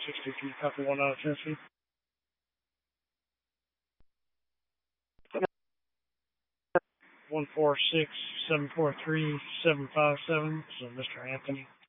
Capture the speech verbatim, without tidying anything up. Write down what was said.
sixty, can you copy one out of Tennessee? one four six, seven four three, seven five seven, so Mister Anthony.